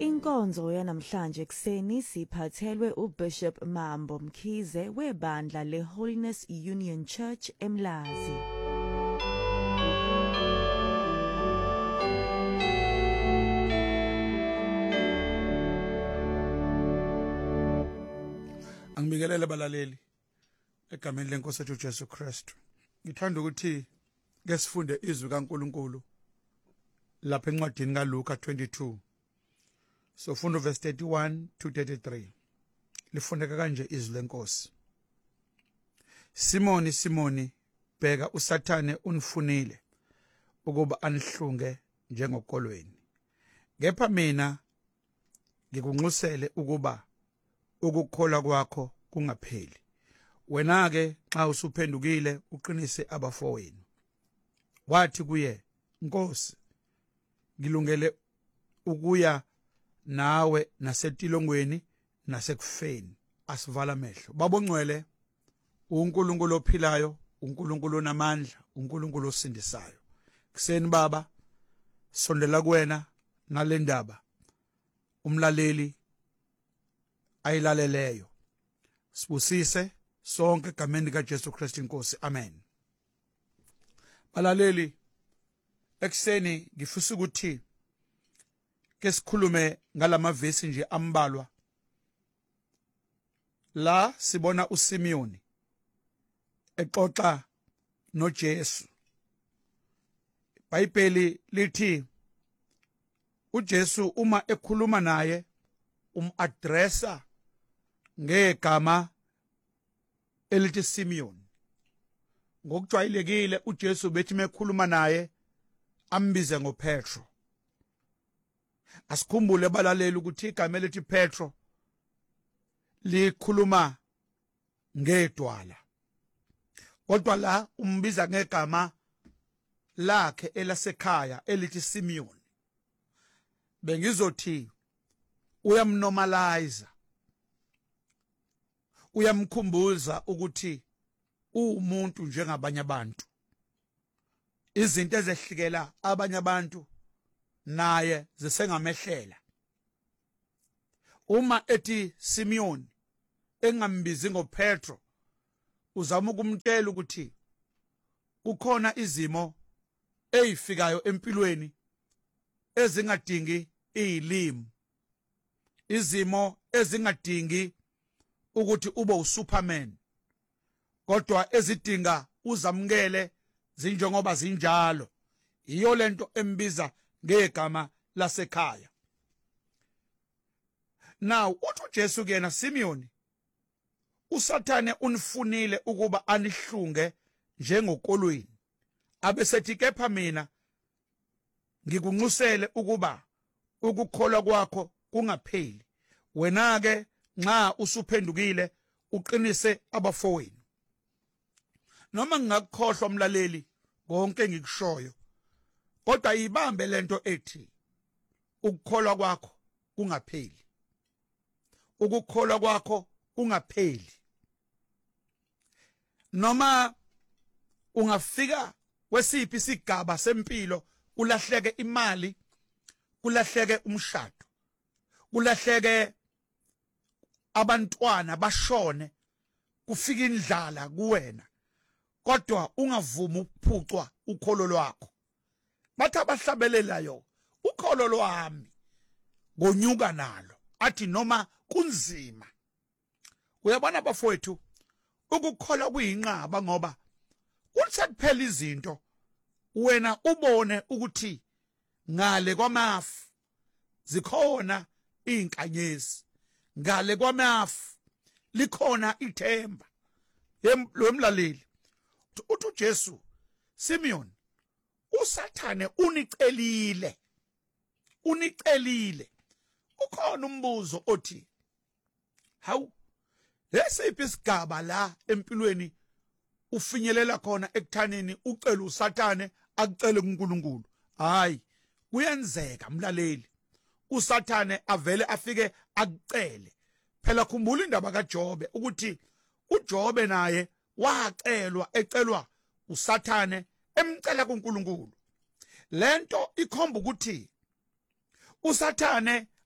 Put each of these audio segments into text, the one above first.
Inkonzo yanamhlanje kuseni siphathelwe uBishop Mambo Mkhize webandla leHoliness Union Church eMlazi. Angibingelele balaleli egameni lenkosi yethu Jesu Kristu. Ngithanda ukuthi ke sifunde izwi kaNkuluNkulu lapha encwadini kaLuka 22. So funda verse 31 to 33. Lifundeka kanje izwi lenkosi. Simoni, Simoni, bheka uSathane unifunile ukuba anihlunge njengokolweni. Kepha mina ngikunxusele ukuba ukukholwa kwakho kungapheli. Wena ke xa usuphendukile uqinise abafowenu. Wathi kuye, Nkosi, ngilungele ukuya nawe nasetilongweni nasekufeni. Asivala amehlo. Babongcwele, uNkulunkulu ophilayo, uNkulunkulu onamandla, uNkulunkulu osindisayo. Kuseni Baba, sondela kuwena nale ndaba umlaleli ayilaleleyo. Sibusise sonke egameni kaJesu Kristu Inkosi. Amen. Balaleli, ekseni ngifisa ukuthi ke sikhulume ngalamavesi nje ambalwa. La sibona uSimeoni exoxa noJesu. iBhayibheli lithi uJesu uma ekhuluma naye umadressa ngegama elithi Simeon. Ngokujwayelekile uJesu bethi mekhuluma naye ambize ngoPetro. Asikhumbule balaleli ukuthi igama elithi Petro likhuluma ngedwala. Kodwa la umbiza ngegama lakhe elasekhaya elithi Simeon. Bengizothi uyamnormalize, uyamkhumbuza ukuthi umuntu njengabanye abantu. Izinto ezehlikela abanye abantu naye zisengamehlela. Uma ethi Simeon engambizi ngoPetro, uzama ukumtshela ukuthi kukhona izimo ezifikayo empilweni ezingadingi izilimi, izimo ezingadingi ukuthi ube uSuperman, kodwa ezidinga uzamukele zinjengoba zinjalo. Iyo lento embiza ngegama lasekhaya. Now uthi uJesu kuyena, Simeon, uSathane unifunile ukuba anihlunge njengokolweni. Abesethi kepha mina ngikunxusele ukuba ukukholwa kwakho kungapheli. Wena ke nxa usuphendukile uqinise abafowenu. Noma ngingakukhohlwa umlaleli konke ngikushoyo, kodwa ibambe lento ethi ukukholwa kwakho kungapheli. Ukukholwa kwakho kungapheli. Noma ungafika kwesiphi isigaba sempilo, kulahleke imali, kulahleke umshado, kulahleke abantwana bashone, kufika indlala kuwena, kodwa ungavumi ukuphucwa ukholo lwakho. Bathi abahlabelelayo, ukholo lwami ngonyuka nalo, athi noma kunzima. Uyabona bafowethu, ukukholwa kuyinqaba ngoba kuthekuphela izinto wena ubone ukuthi ngale kwamafu zikhona izinkanyezi, ngale kwamafu likhona ithemba. Lomlaleli uthi uJesu, Simeon, uSathane unicelile. Ukhona umbuzo othi, hawu, lesiphi isigaba la empilweni ufinyelela khona ekuthaneni ucela uSathane akucele kuNkulunkulu? Hayi, kuyenzeka mlaleli uSathane avele afike akucele. Phela khumbula indaba kaJobe ukuthi uJobe naye ecelwa uSathane emcela kuNkulunkulu. Lento ikhomba ukuthi uSathane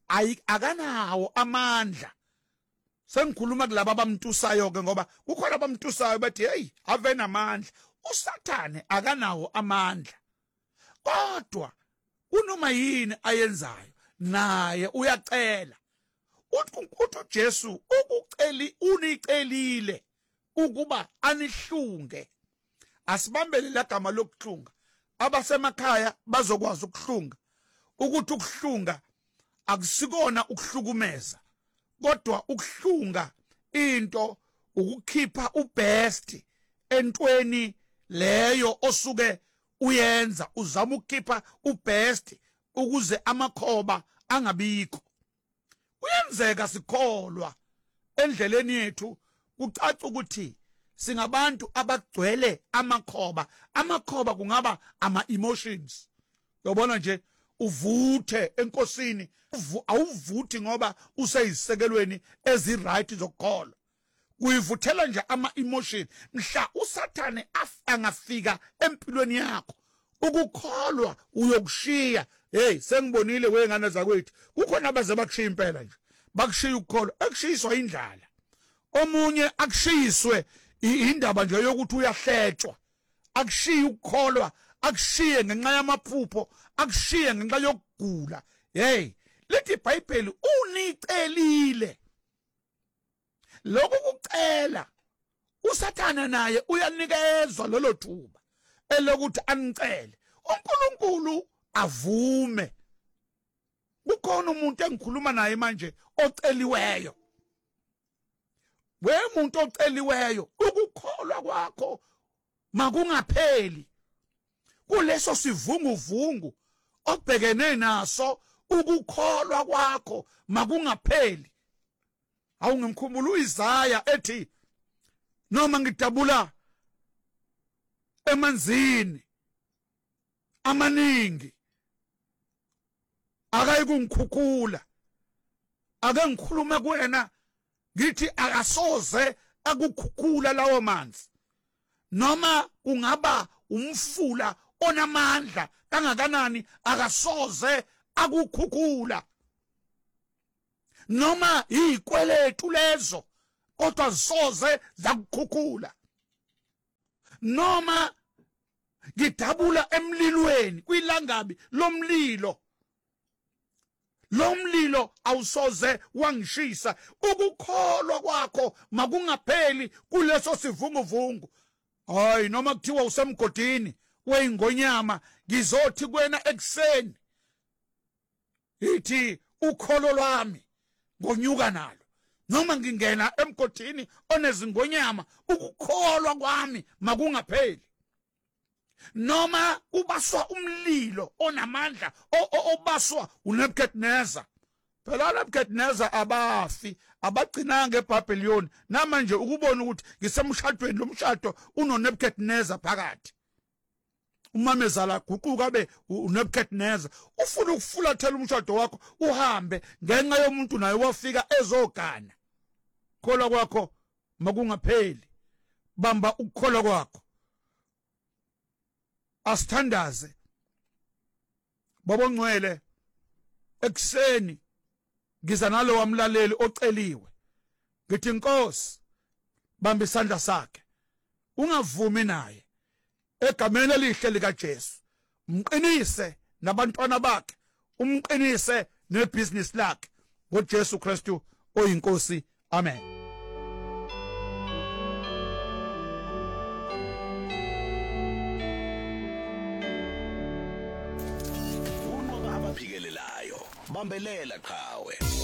akanawo amandla. Sengikhuluma kulabo abamtusayo ke ngoba kukhona abamtusayo bathi hey ave namandla. USathane akanawo amandla. Kodwa kunoma yini ayenzayo naye uyacela. Uthi uJesu unicelile ukuba anihlunge. Asibambele lagama lokuhlunga. Abasemakhaya bazokwazi ukuhlunga. Ukuthi ukuhlunga akusikona ukuhlukumeza. Kodwa ukuhlunga into ukukhipha ubest entweni leyo osuke uyenza, uzama ukukhipha ubest ukuze amakhoba angabikho. Kuyenzeka sikholwa endleleni yethu kucaca ukuthi singabantu abagcwele amakhoba. Amakhoba kungaba ama-emotions. Uyabona nje uvuthe enkosini, awuvuthi ngoba useyisekelweni eziright zokukholwa. Kuyivuthela nje ama-emotion. Mhla uSathane angafika empilweni yakho, ukukholwa uyokushiya. Hey, sengibonile wengane zakwethu, kukhona abaze bakushiya impela nje. Bakushiya ukukholwa, ekushiyiswa indlala. Omunye akushiyiswe indaba nje yokuthi uyahletshwa. Akushiye ukukholwa, akushiye ngenxa yamaphupho, akushiye ngenxa yokugula. Hey, lithi iBhayibheli unicelile. Lokhu kucela uSathane naye uyanikezwa lolo thuba elokuthi anicele. uNkulunkulu avume. Kukhona umuntu engikhuluma naye manje oceliweyo. Umuntu oceliweyo, ukukholwa kwakho makungapheli. Kuleso sivunguvungu obhekene naso, ukukholwa kwakho makungapheli. Awungimkhumbula uIsaya ethi noma ngidabula emanzini amaningi akayikungikhukhula. Ake ngikhulume kuwena ngithi akasoze akukhukhula lawo manzi. Noma kungaba umfula onamandla kangakanani akasoze akukhukhula. Noma izikweletu lezo kodwa zisoze zakukhukhula. Noma ngidabula emlilweni kwilangabi lomlilo, lo mlilo awusoze wangishisa. Ukukholwa kwakho makungapheli kuleso sivunguvungu. Hayi, noma kuthiwa usemgodini weingonyama, ngizothi kuwena ekseni ithi ukholo lwami ngonyuka nalo. Noma ngingena emgodini onezingonyama, ukukholwa kwami makungapheli. Noma ubaswa umlilo onamandla obaswa uNebukadnezar. Phela uNebukadnezar abafi, abagcinanga eBhabheliyoni. Namanje ukubona ukuthi ngisemshadweni lomshado unoNebukadnezar phakathi. Umamezala guquka be uNebukadnezar. Ufuna ukufulathela umshado wakho uhambe ngenxa yomuntu naye wafika ezogana. Kholwa kwakho makungapheli. Bamba ukukholwa kwakho. Asithandaze Baba Ngcwele ekseni ngiza nalo wamlaleli oceliwe. Ngithi Nkosi bamba isandla sakhe. Ungavumi naye egameni elihle lika Jesu. Umqinise nabantwana bakhe, umqinise nebusiness lakhe ngoJesu Kristu oyinkosi. Amen. Bambelela qhawe.